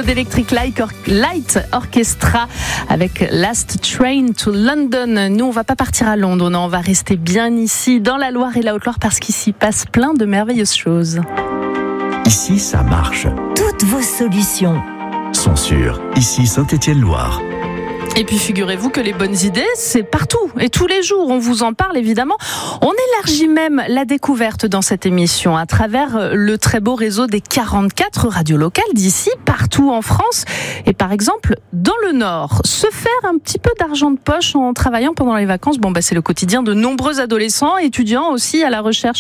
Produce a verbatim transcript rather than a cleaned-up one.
Road Electric Light Orchestra avec Last Train to London. Nous, on va pas partir à Londres, non, on va rester bien ici, dans la Loire et la Haute-Loire, parce qu'ici passe plein de merveilleuses choses. Ici, ça marche. Toutes vos solutions sont sûres. Ici, Saint-Étienne-Loire. Et puis figurez-vous que les bonnes idées, c'est partout et tous les jours. On vous en parle évidemment. On élargit même la découverte dans cette émission à travers le très beau réseau des quarante-quatre radios locales d'ici, partout en France. Et par exemple, dans le Nord, se faire un petit peu d'argent de poche en travaillant pendant les vacances, bon bah c'est le quotidien de nombreux adolescents, étudiants aussi à la recherche